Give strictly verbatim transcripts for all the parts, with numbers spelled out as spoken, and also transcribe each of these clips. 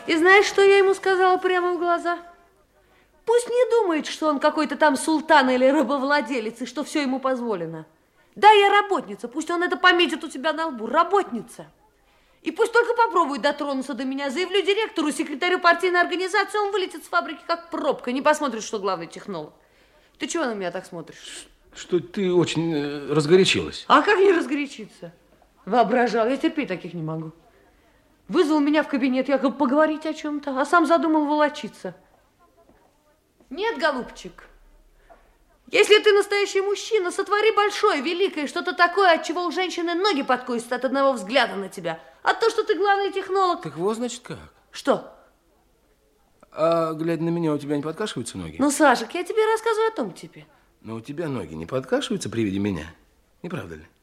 И знаешь, что я ему сказала прямо в глаза? Пусть не думает, что он какой-то там султан или рабовладелец, и что все ему позволено. Да, я работница, пусть он это пометит у тебя на лбу. Работница. И пусть только попробует дотронуться до меня. Заявлю директору, секретарю партийной организации, он вылетит с фабрики как пробка. Не посмотрит, что главный технолог. Ты чего на меня так смотришь? Что ты очень э, разгорячилась. А как не разгорячиться? Воображал, я терпеть таких не могу. Вызвал меня в кабинет, якобы поговорить о чем-то, а сам задумал волочиться. Нет, голубчик, если ты настоящий мужчина, сотвори большое, великое, что-то такое, от чего у женщины ноги подкосят от одного взгляда на тебя. А то, что ты главный технолог... Так вот, значит, как? Что? А глядя на меня, у тебя не подкашиваются ноги? Ну, Сашек, я тебе рассказываю о том типе. Но у тебя ноги не подкашиваются при виде меня? Не правда ли?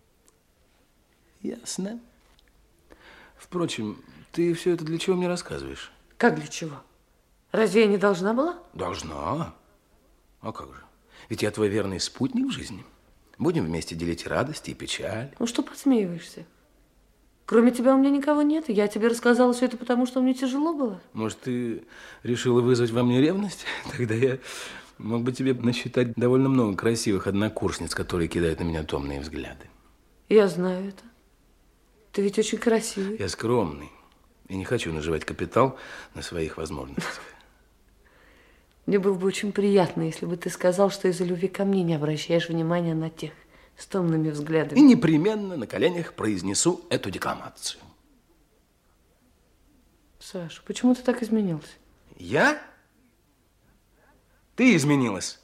Ясно. Впрочем, ты все это для чего мне рассказываешь? Как для чего? Разве я не должна была? Должна. А как же? Ведь я твой верный спутник в жизни. Будем вместе делить радости и печаль. Ну, что подсмеиваешься? Кроме тебя у меня никого нет. Я тебе рассказала все это потому, что мне тяжело было. Может, ты решила вызвать во мне ревность? Тогда я мог бы тебе насчитать довольно много красивых однокурсниц, которые кидают на меня томные взгляды. Я знаю это. Ты ведь очень красивый. Я скромный и не хочу наживать капитал на своих возможностях. Мне было бы очень приятно, если бы ты сказал, что из-за любви ко мне не обращаешь внимания на тех с томными взглядами. И непременно на коленях произнесу эту декламацию. Саша, почему ты так изменился? Я? Ты изменилась.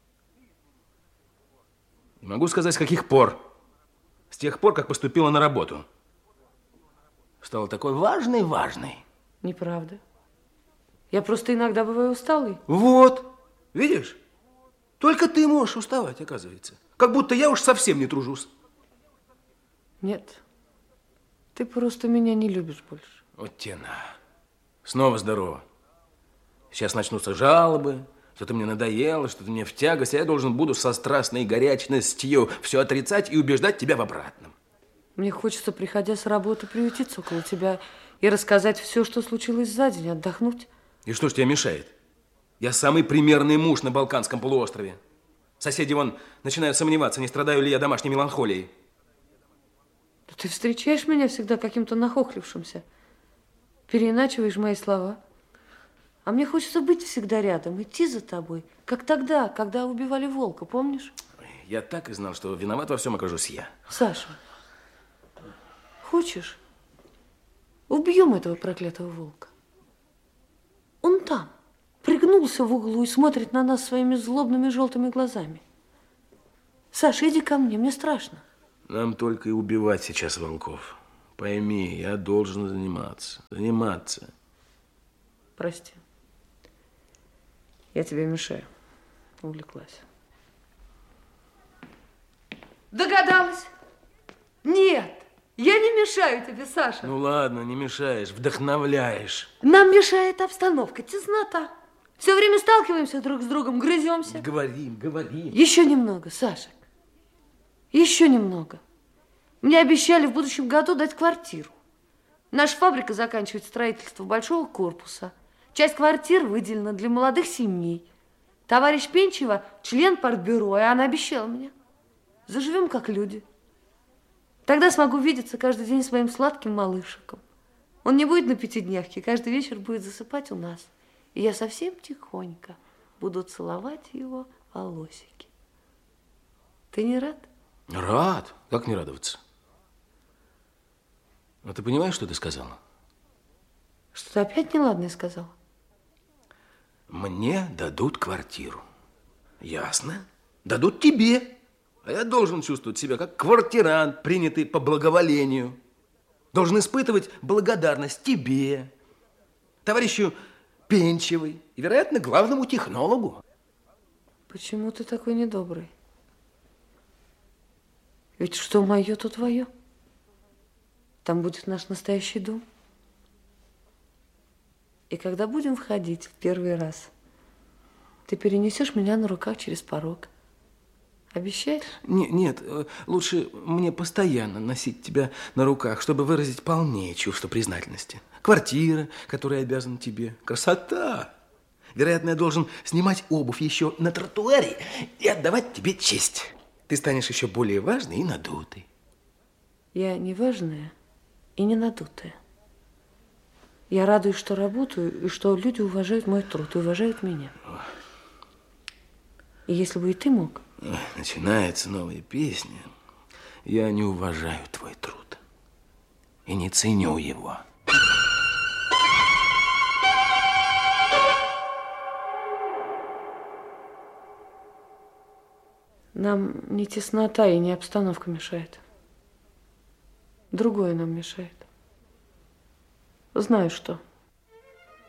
Не могу сказать, с каких пор. С тех пор, как поступила на работу. Стала такой важной-важной. Неправда. Я просто иногда бываю усталой. Вот, видишь? Только ты можешь уставать, оказывается. Как будто я уж совсем не тружусь. Нет, ты просто меня не любишь больше. Вот те на. Снова здорово. Сейчас начнутся жалобы, что ты мне надоело, что ты мне в тягость, а я должен буду со страстной горячностью все отрицать и убеждать тебя в обратном. Мне хочется, приходя с работы, приютиться около тебя и рассказать все, что случилось за день, отдохнуть. И что ж тебе мешает? Я самый примерный муж на Балканском полуострове. Соседи вон начинают сомневаться, не страдаю ли я домашней меланхолией. Да ты встречаешь меня всегда каким-то нахохлившимся. Переиначиваешь мои слова. А мне хочется быть всегда рядом, идти за тобой. Как тогда, когда убивали волка, помнишь? Я так и знал, что виноват во всем окажусь я. Саша, хочешь, убьем этого проклятого волка? Он там, пригнулся в углу и смотрит на нас своими злобными желтыми глазами. Саша, иди ко мне, мне страшно. Нам только и убивать сейчас волков. Пойми, я должен заниматься. Заниматься. Прости. Я тебе мешаю. Увлеклась. Догадалась? Нет, я не мешаю тебе, Саша. Ну ладно, не мешаешь, вдохновляешь. Нам мешает обстановка, теснота. Все время сталкиваемся друг с другом, грыземся. Говорим, говорим. Еще немного, Сашек. Еще немного. Мне обещали в будущем году дать квартиру. Наша фабрика заканчивает строительство большого корпуса. Часть квартир выделена для молодых семей. Товарищ Пенчева член партбюро, и она обещала мне. Заживем как люди. Тогда смогу видеться каждый день с моим сладким малышиком. Он не будет на пятидневке, каждый вечер будет засыпать у нас. И я совсем тихонько буду целовать его волосики. Ты не рад? Рад. Как не радоваться? А ты понимаешь, что ты сказала? Что ты опять неладное сказал? Мне дадут квартиру. Ясно? Дадут тебе. А я должен чувствовать себя как квартирант, принятый по благоволению. Должен испытывать благодарность тебе, товарищу Пенчевой и, вероятно, главному технологу. Почему ты такой недобрый? Ведь что мое, то твое. Там будет наш настоящий дом. И когда будем входить в первый раз, ты перенесешь меня на руках через порог. Обещаешь? Не, нет, э, лучше мне постоянно носить тебя на руках, чтобы выразить полнее чувство признательности. Квартира, которая обязана тебе. Красота! Вероятно, я должен снимать обувь еще на тротуаре и отдавать тебе честь. Ты станешь еще более важной и надутой. Я не важная и не надутая. Я радуюсь, что работаю, и что люди уважают мой труд и уважают меня. И если бы и ты мог... Начинается новая песня. Я не уважаю твой труд и не ценю его. Нам не теснота и не обстановка мешает. Другое нам мешает. Знаю, что.